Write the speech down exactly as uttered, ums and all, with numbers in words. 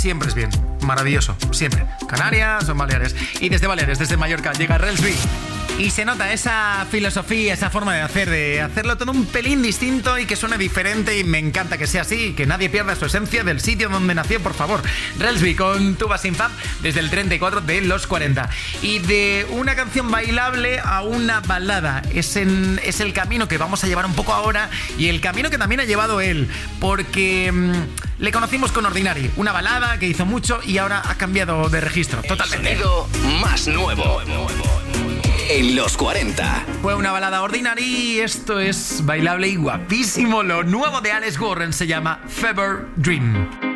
siempre es bien. Maravilloso, siempre. Canarias o Baleares. Y desde Baleares, desde Mallorca, llega Relsby. Y se nota esa filosofía, esa forma de hacer, de hacerlo todo un pelín distinto y que suene diferente, y me encanta que sea así y que nadie pierda su esencia del sitio donde nació, por favor. Relsby con Tuba Sin Fab desde el treinta y cuatro de los cuarenta. Y de una canción bailable a una balada. Es, en, es el camino que vamos a llevar un poco ahora, y el camino que también ha llevado él, porque mmm, le conocimos con Ordinary, una balada que hizo mucho y ahora ha cambiado de registro totalmente. El sonido más nuevo en los cuarenta. Fue una balada Ordinary y esto es bailable y guapísimo. Lo nuevo de Alex Warren se llama Fever Dream.